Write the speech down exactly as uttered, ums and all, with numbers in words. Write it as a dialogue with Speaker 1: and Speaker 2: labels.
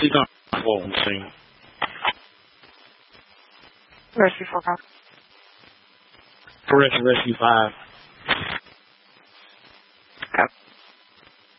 Speaker 1: She's on four machine.
Speaker 2: Rescue four, copy.
Speaker 1: Correction, rescue five.